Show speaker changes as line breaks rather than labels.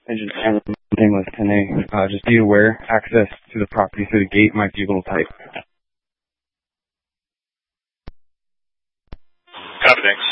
And one thing was, can they just be aware access to the property through the gate might be a little tight.
Copy, thanks.